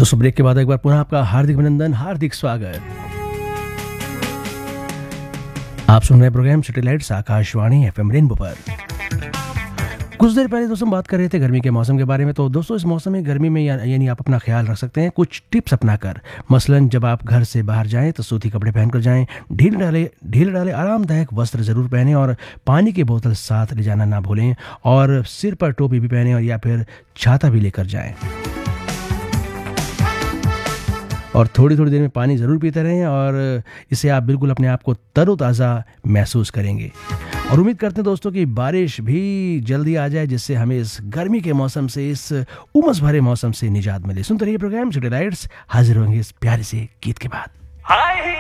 दोस्तों ब्रेक के बाद एक बार पुनः आपका हार्दिक अभिनंदन, हार्दिक स्वागत। आप सुन रहे हैं programme satellites Akashvani FM rainbow पर। कुछ देर पहले दोस्तों बात कर रहे थे गर्मी के मौसम के बारे में। तो दोस्तों इस मौसम में गर्मी में यानी आप अपना ख्याल रख सकते हैं कुछ टिप्स अपना कर। मसलन जब आप घर से बाहर जाएं तो सूती कपड़े पहनकर जाएं, ढीले डाले आरामदायक वस्त्र जरूर पहनें और पानी की बोतल साथ ले जाना ना भूलें और सिर पर टोपी भी पहनें और या फिर छाता भी लेकर जाएं। और थोड़ी थोड़ी देर में पानी ज़रूर पीते रहें और इससे आप बिल्कुल अपने आप को तरोताज़ा महसूस करेंगे। और उम्मीद करते हैं दोस्तों कि बारिश भी जल्दी आ जाए जिससे हमें इस गर्मी के मौसम से, इस उमस भरे मौसम से निजात मिले। सुनते रहिए प्रोग्राम सैटेलाइट्स, हाजिर होंगे इस प्यारे से गीत के बाद।